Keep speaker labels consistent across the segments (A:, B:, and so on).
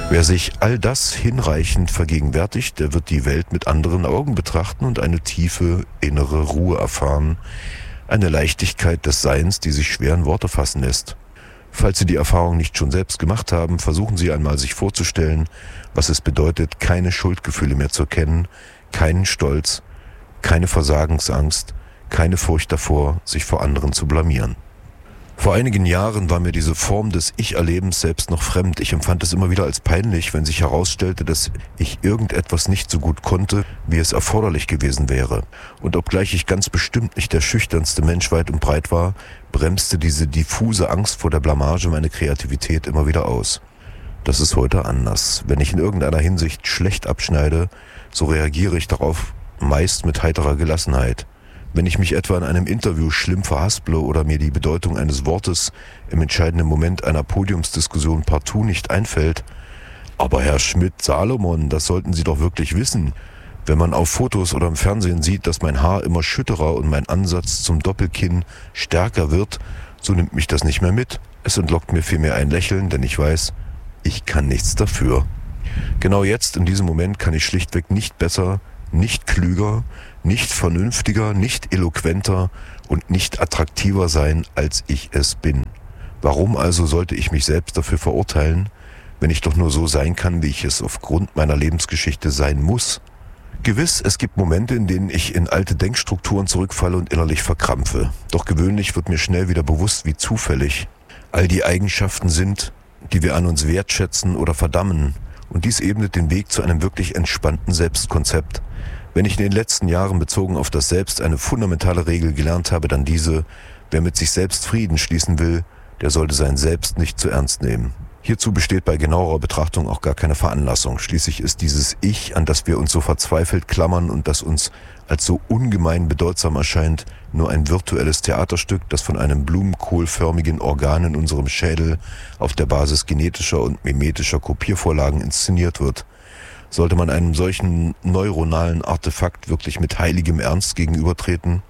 A: Wer sich all das hinreichend vergegenwärtigt, der wird die Welt mit anderen Augen betrachten und eine tiefe innere Ruhe erfahren, eine Leichtigkeit des Seins, die sich schwer in Worte fassen lässt. Falls Sie die Erfahrung nicht schon selbst gemacht haben, versuchen Sie einmal sich vorzustellen, was es bedeutet, keine Schuldgefühle mehr zu kennen, keinen Stolz, keine Versagensangst, keine Furcht davor, sich vor anderen zu blamieren. Vor einigen Jahren war mir diese Form des Ich-Erlebens selbst noch fremd. Ich empfand es immer wieder als peinlich, wenn sich herausstellte, dass ich irgendetwas nicht so gut konnte, wie es erforderlich gewesen wäre. Und obgleich ich ganz bestimmt nicht der schüchternste Mensch weit und breit war, bremste diese diffuse Angst vor der Blamage meine Kreativität immer wieder aus. Das ist heute anders. Wenn ich in irgendeiner Hinsicht schlecht abschneide, so reagiere ich darauf meist mit heiterer Gelassenheit. Wenn ich mich etwa in einem Interview schlimm verhasple oder mir die Bedeutung eines Wortes im entscheidenden Moment einer Podiumsdiskussion partout nicht einfällt, aber Herr Schmidt-Salomon, das sollten Sie doch wirklich wissen. Wenn man auf Fotos oder im Fernsehen sieht, dass mein Haar immer schütterer und mein Ansatz zum Doppelkinn stärker wird, so nimmt mich das nicht mehr mit. Es entlockt mir vielmehr ein Lächeln, denn ich weiß, ich kann nichts dafür. Genau jetzt, in diesem Moment, kann ich schlichtweg nicht besser, nicht klüger, nicht vernünftiger, nicht eloquenter und nicht attraktiver sein, als ich es bin. Warum also sollte ich mich selbst dafür verurteilen, wenn ich doch nur so sein kann, wie ich es aufgrund meiner Lebensgeschichte sein muss? Gewiss, es gibt Momente, in denen ich in alte Denkstrukturen zurückfalle und innerlich verkrampfe. Doch gewöhnlich wird mir schnell wieder bewusst, wie zufällig all die Eigenschaften sind, die wir an uns wertschätzen oder verdammen. Und dies ebnet den Weg zu einem wirklich entspannten Selbstkonzept. Wenn ich in den letzten Jahren bezogen auf das Selbst eine fundamentale Regel gelernt habe, dann diese: Wer mit sich selbst Frieden schließen will, der sollte sein Selbst nicht zu ernst nehmen. Hierzu besteht bei genauerer Betrachtung auch gar keine Veranlassung. Schließlich ist dieses Ich, an das wir uns so verzweifelt klammern und das uns als so ungemein bedeutsam erscheint, nur ein virtuelles Theaterstück, das von einem blumenkohlförmigen Organ in unserem Schädel auf der Basis genetischer und mimetischer Kopiervorlagen inszeniert wird. Sollte man einem solchen neuronalen Artefakt wirklich mit heiligem Ernst gegenübertreten?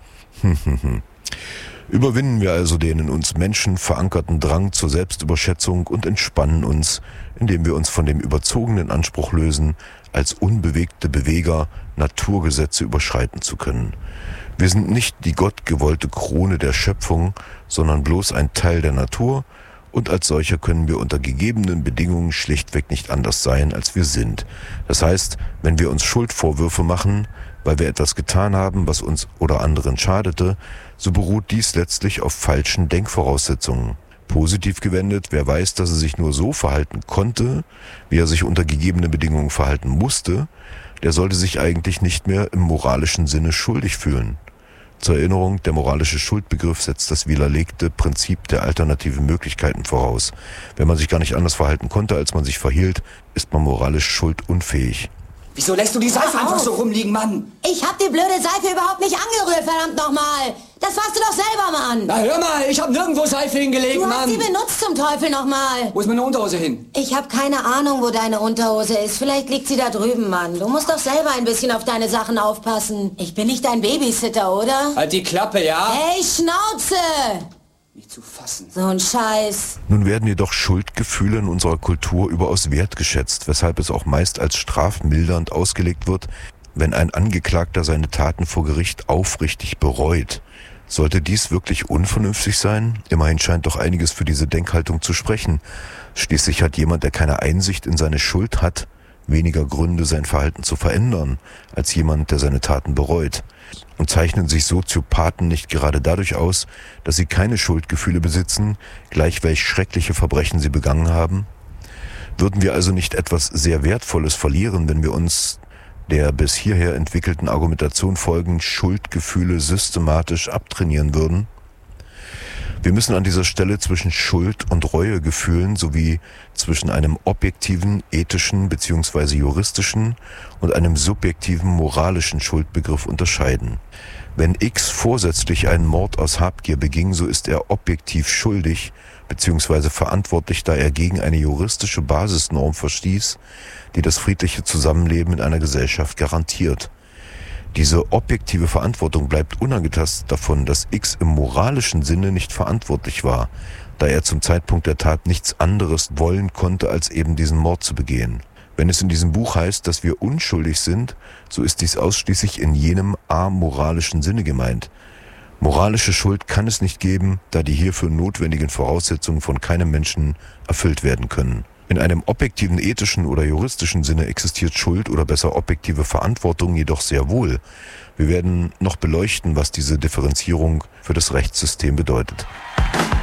A: Überwinden wir also den in uns Menschen verankerten Drang zur Selbstüberschätzung und entspannen uns, indem wir uns von dem überzogenen Anspruch lösen, als unbewegte Beweger Naturgesetze überschreiten zu können. Wir sind nicht die gottgewollte Krone der Schöpfung, sondern bloß ein Teil der Natur, und als solcher können wir unter gegebenen Bedingungen schlichtweg nicht anders sein, als wir sind. Das heißt, wenn wir uns Schuldvorwürfe machen, weil wir etwas getan haben, was uns oder anderen schadete, so beruht dies letztlich auf falschen Denkvoraussetzungen. Positiv gewendet, wer weiß, dass er sich nur so verhalten konnte, wie er sich unter gegebenen Bedingungen verhalten musste, der sollte sich eigentlich nicht mehr im moralischen Sinne schuldig fühlen. Zur Erinnerung, der moralische Schuldbegriff setzt das widerlegte Prinzip der alternativen Möglichkeiten voraus. Wenn man sich gar nicht anders verhalten konnte, als man sich verhielt, ist man moralisch schuldunfähig.
B: Wieso lässt du die Seife einfach so rumliegen, Mann?
C: Ich hab die blöde Seife überhaupt nicht angerührt, verdammt nochmal. Das warst du doch selber, Mann.
B: Na hör mal, ich hab nirgendwo Seife hingelegt,
C: Du
B: Mann.
C: hast sie benutzt zum Teufel nochmal.
B: Wo ist meine Unterhose hin?
C: Ich hab keine Ahnung, wo deine Unterhose ist. Vielleicht liegt sie da drüben, Mann. Du musst doch selber ein bisschen auf deine Sachen aufpassen. Ich bin nicht dein Babysitter, oder?
B: Halt die Klappe, ja?
C: Hey, Schnauze!
B: Nicht zu fassen.
C: So ein Scheiß.
A: Nun werden jedoch Schuldgefühle in unserer Kultur überaus wertgeschätzt, weshalb es auch meist als strafmildernd ausgelegt wird, wenn ein Angeklagter seine Taten vor Gericht aufrichtig bereut. Sollte dies wirklich unvernünftig sein? Immerhin scheint doch einiges für diese Denkhaltung zu sprechen. Schließlich hat jemand, der keine Einsicht in seine Schuld hat, weniger Gründe, sein Verhalten zu verändern, als jemand, der seine Taten bereut. Und zeichnen sich Soziopathen nicht gerade dadurch aus, dass sie keine Schuldgefühle besitzen, gleich welch schreckliche Verbrechen sie begangen haben? Würden wir also nicht etwas sehr Wertvolles verlieren, wenn wir uns der bis hierher entwickelten Argumentation folgend Schuldgefühle systematisch abtrainieren würden? Wir müssen an dieser Stelle zwischen Schuld- und Reuegefühlen sowie zwischen einem objektiven, ethischen bzw. juristischen und einem subjektiven, moralischen Schuldbegriff unterscheiden. Wenn X vorsätzlich einen Mord aus Habgier beging, so ist er objektiv schuldig bzw. verantwortlich, da er gegen eine juristische Basisnorm verstieß, die das friedliche Zusammenleben in einer Gesellschaft garantiert. Diese objektive Verantwortung bleibt unangetastet davon, dass X im moralischen Sinne nicht verantwortlich war. da er zum Zeitpunkt der Tat nichts anderes wollen konnte, als eben diesen Mord zu begehen. Wenn es in diesem Buch heißt, dass wir unschuldig sind, so ist dies ausschließlich in jenem amoralischen Sinne gemeint. Moralische Schuld kann es nicht geben, da die hierfür notwendigen Voraussetzungen von keinem Menschen erfüllt werden können. In einem objektiven ethischen oder juristischen Sinne existiert Schuld oder besser objektive Verantwortung jedoch sehr wohl. Wir werden noch beleuchten, was diese Differenzierung für das Rechtssystem bedeutet.